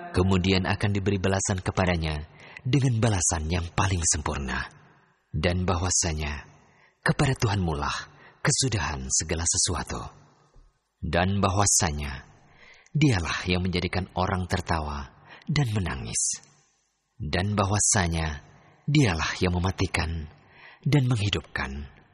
Kemudian akan diberi balasan kepadanya dengan balasan yang paling sempurna. Dan bahwasanya kepada Tuhanmu lah kesudahan segala sesuatu. Dan bahwasanya Dialah yang menjadikan orang tertawa dan menangis. Dan bahwasanya Dialah yang mematikan dan menghidupkan